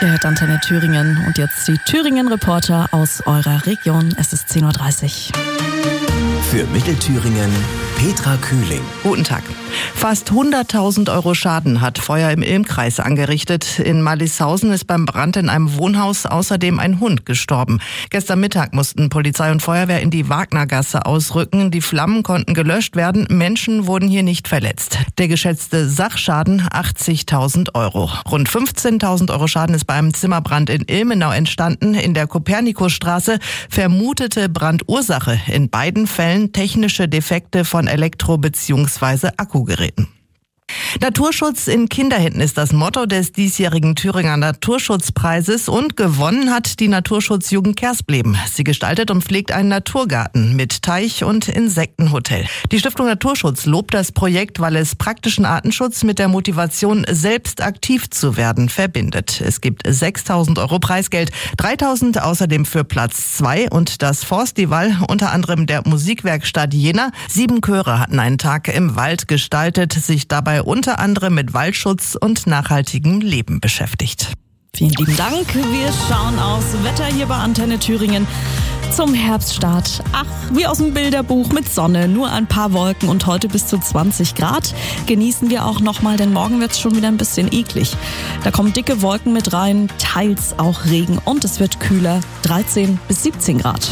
Ihr hört Antenne Thüringen und jetzt die Thüringen-Reporter aus eurer Region. Es ist 10.30 Uhr. Für Mittelthüringen Petra Kühling. Guten Tag. Fast 100.000 € Schaden hat Feuer im Ilm-Kreis angerichtet. In Malishausen ist beim Brand in einem Wohnhaus außerdem ein Hund gestorben. Gestern Mittag mussten Polizei und Feuerwehr in die Wagnergasse ausrücken. Die Flammen konnten gelöscht werden. Menschen wurden hier nicht verletzt. Der geschätzte Sachschaden 80.000 €. Rund 15.000 € Schaden ist beim Zimmerbrand in Ilmenau entstanden. In der Kopernikusstraße vermutete Brandursache in beiden Fällen technische Defekte von Elektro- bzw. Akkugeräten. Naturschutz in Kinderhänden ist das Motto des diesjährigen Thüringer Naturschutzpreises und gewonnen hat die Naturschutzjugend Kersbleben. Sie gestaltet und pflegt einen Naturgarten mit Teich- und Insektenhotel. Die Stiftung Naturschutz lobt das Projekt, weil es praktischen Artenschutz mit der Motivation, selbst aktiv zu werden, verbindet. Es gibt 6.000 € Preisgeld, 3.000 außerdem für Platz 2 und das Forstival, unter anderem der Musikwerkstatt Jena. 7 Chöre hatten einen Tag im Wald gestaltet, sich dabei unter anderem mit Waldschutz und nachhaltigem Leben beschäftigt. Vielen lieben Dank. Wir schauen aufs Wetter hier bei Antenne Thüringen zum Herbststart. Ach, wie aus dem Bilderbuch mit Sonne, nur ein paar Wolken und heute bis zu 20 Grad. Genießen wir auch nochmal, denn morgen wird es schon wieder ein bisschen eklig. Da kommen dicke Wolken mit rein, teils auch Regen und es wird kühler, 13 bis 17 Grad.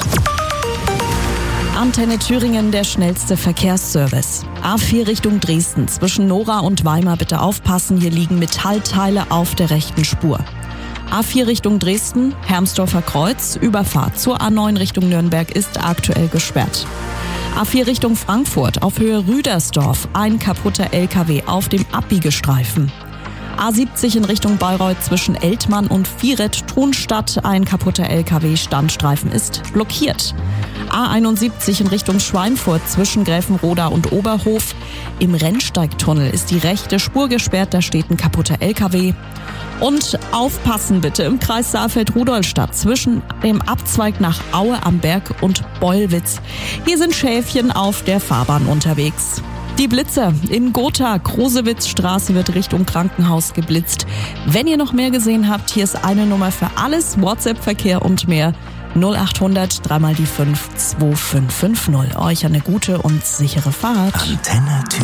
Antenne Thüringen, der schnellste Verkehrsservice. A4 Richtung Dresden. Zwischen Nora und Weimar bitte aufpassen. Hier liegen Metallteile auf der rechten Spur. A4 Richtung Dresden, Hermsdorfer Kreuz. Überfahrt zur A9 Richtung Nürnberg ist aktuell gesperrt. A4 Richtung Frankfurt auf Höhe Rüdersdorf. Ein kaputter LKW auf dem Abbiegestreifen. A70 in Richtung Bayreuth zwischen Eltmann und Viret-Thunstadt. Ein kaputter LKW-Standstreifen ist blockiert. A71 in Richtung Schweinfurt zwischen Gräfenroda und Oberhof. Im Rennsteigtunnel ist die rechte Spur gesperrt, da steht ein kaputter LKW. Und aufpassen bitte im Kreis Saalfeld-Rudolstadt zwischen dem Abzweig nach Aue am Berg und Beulwitz. Hier sind Schäfchen auf der Fahrbahn unterwegs. Die Blitzer in Gotha, Krosewitzstraße wird Richtung Krankenhaus geblitzt. Wenn ihr noch mehr gesehen habt, hier ist eine Nummer für alles, WhatsApp-Verkehr und mehr. 0800 3 mal die 5 2550. Euch eine gute und sichere Fahrt. Antenne